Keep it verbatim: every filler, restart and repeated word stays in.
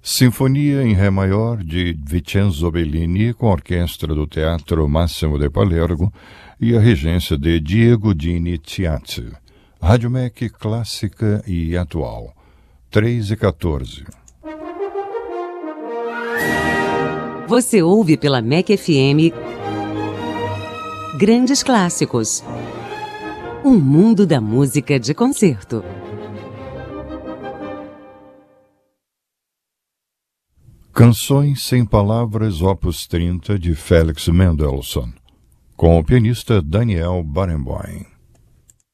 Sinfonia em Ré maior de Vincenzo Bellini com a orquestra do Teatro Máximo de Palermo e a regência de Diego Dini Tiazzi. Rádio M E C clássica e atual. três e quatorze. Você ouve pela M E C F M Grandes Clássicos. Um mundo da música de concerto. Canções sem palavras, opus trinta, de Felix Mendelssohn, com o pianista Daniel Barenboim.